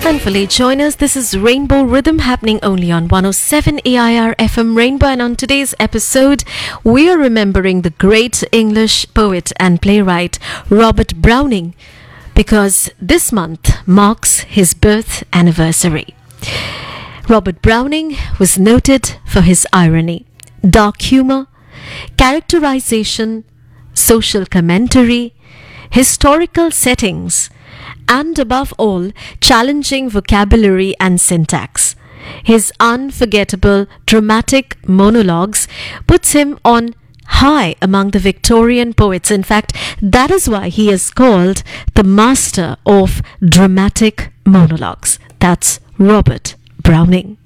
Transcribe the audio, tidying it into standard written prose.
And for late joiners, this is Rainbow Rhythm happening only on 107 AIR FM Rainbow. And on today's episode, we are remembering the great English poet and playwright Robert Browning, because this month marks his birth anniversary. Robert Browning was noted for his irony, dark humor, characterization, social commentary, historical settings, and above all, challenging vocabulary and syntax. His unforgettable dramatic monologues puts him on high among the Victorian poets. In fact, that is why he is called the master of dramatic monologues. That's Robert Browning.